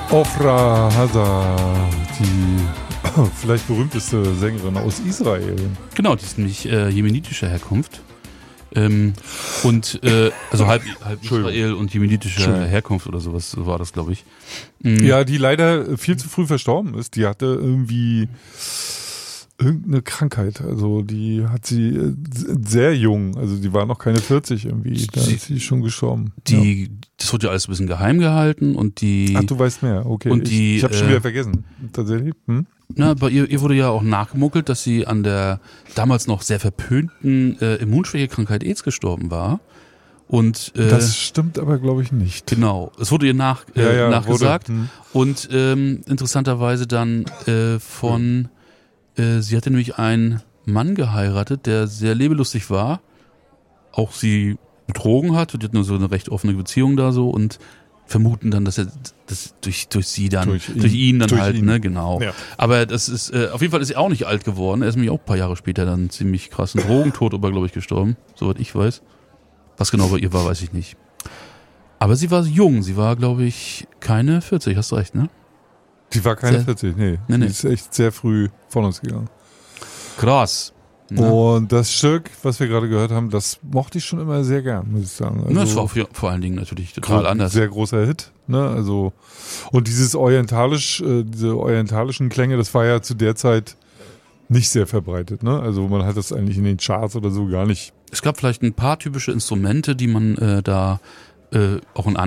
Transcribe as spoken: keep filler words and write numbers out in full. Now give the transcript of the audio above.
Ofra Haza, die vielleicht berühmteste Sängerin aus Israel. Genau, die ist nämlich äh, jemenitischer Herkunft. Ähm, und äh, also halb, halb Israel und jemenitischer Herkunft oder sowas war das, glaube ich. Mhm. Ja, die leider viel zu früh verstorben ist. Die hatte irgendwie irgendeine Krankheit. Also die hat sie äh, sehr jung, also die war noch keine vierzig irgendwie. Da sie, ist sie schon gestorben. Die, ja. Das wurde ja alles ein bisschen geheim gehalten und die. Ach, du weißt mehr, okay. Und die, ich ich habe schon äh, wieder vergessen, tatsächlich. Hm? Na, bei ihr, ihr wurde ja auch nachgemunkelt, dass sie an der damals noch sehr verpönten äh, Immunschwächekrankheit AIDS gestorben war. Und äh, das stimmt aber, glaube ich, nicht. Genau, es wurde ihr nach, äh, ja, ja, nachgesagt wurde, hm. und ähm, interessanterweise dann äh, von, äh, sie hatte nämlich einen Mann geheiratet, der sehr lebelustig war, auch sie betrogen hat, und die hat nur so eine recht offene Beziehung da so und vermuten dann, dass er das durch durch sie dann durch ihn, durch ihn dann durch halt ihn. ne genau. Ja. Aber das ist äh, auf jeden Fall ist er auch nicht alt geworden. Er ist nämlich auch ein paar Jahre später dann ziemlich krassen Drogentod, aber glaube ich gestorben, soweit ich weiß. Was genau bei ihr war, weiß ich nicht. Aber sie war jung, sie war glaube ich keine vierzig, hast du recht, ne? Die war keine sehr, vierzig, nee. nee, nee. Die ist echt sehr früh von uns gegangen. Krass. Ne? Und das Stück, was wir gerade gehört haben, das mochte ich schon immer sehr gern, muss ich sagen. Also, das war vor, vor allen Dingen natürlich total anders. Sehr großer Hit, ne? Also und dieses orientalisch, äh, diese orientalischen Klänge, das war ja zu der Zeit nicht sehr verbreitet, ne? Also man hat das eigentlich in den Charts oder so gar nicht. Es gab vielleicht ein paar typische Instrumente, die man äh, da äh, auch in